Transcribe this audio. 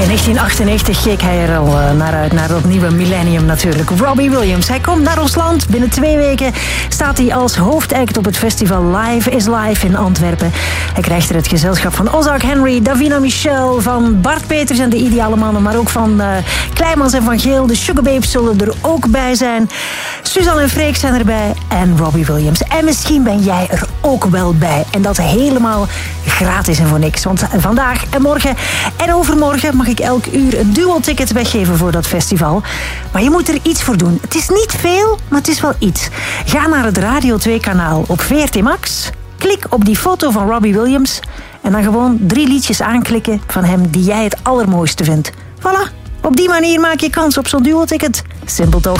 1998 keek hij er al naar uit, naar dat nieuwe millennium natuurlijk. Robbie Williams, hij komt naar ons land. Binnen 2 weken staat hij als hoofdact op het festival Live is Live in Antwerpen. Hij krijgt er het gezelschap van Ozark Henry, Davina Michel, van Bart Peters en de Ideale Mannen, maar ook van Kleimans en Van Geel. De Sugababes zullen er ook bij zijn. Suzanne en Freek zijn erbij en Robbie Williams. En misschien ben jij er ook wel bij. En dat helemaal gratis en voor niks. Want vandaag en morgen en overmorgen mag ik elk uur een duo-ticket weggeven voor dat festival. Maar je moet er iets voor doen. Het is niet veel, maar het is wel iets. Ga naar het Radio 2-kanaal op VRT Max. Klik op die foto van Robbie Williams. En dan gewoon 3 liedjes aanklikken van hem die jij het allermooiste vindt. Voilà, op die manier maak je kans op zo'n duo-ticket. Simpel toch?